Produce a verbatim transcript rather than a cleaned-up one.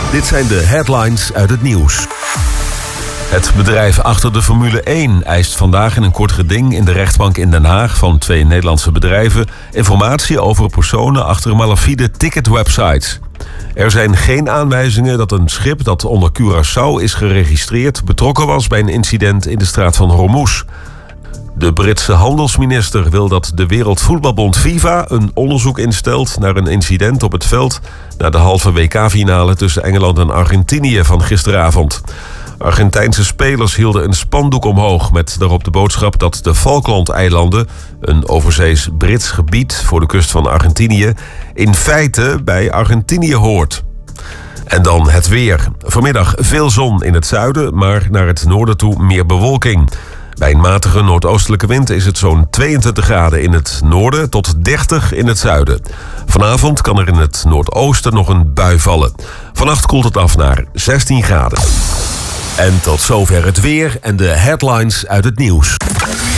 Dit zijn de headlines uit het nieuws. Het bedrijf achter de Formule één eist vandaag in een kort geding in de rechtbank in Den Haag van twee Nederlandse bedrijven informatie over personen achter malafide ticketwebsites. Er zijn geen aanwijzingen dat een schip dat onder Curaçao is geregistreerd betrokken was bij een incident in de straat van Hormuz. De Britse handelsminister wil dat de Wereldvoetbalbond FIFA een onderzoek instelt naar een incident op het veld na de halve W K-finale tussen Engeland en Argentinië van gisteravond. Argentijnse spelers hielden een spandoek omhoog met daarop de boodschap dat de Falklandeilanden, een overzees Brits gebied voor de kust van Argentinië, in feite bij Argentinië hoort. En dan het weer. Vanmiddag veel zon in het zuiden, maar naar het noorden toe meer bewolking. Bij een matige noordoostelijke wind is het zo'n tweeëntwintig graden in het noorden tot dertig in het zuiden. Vanavond kan er in het noordoosten nog een bui vallen. Vannacht koelt het af naar zestien graden. En tot zover het weer en de headlines uit het nieuws.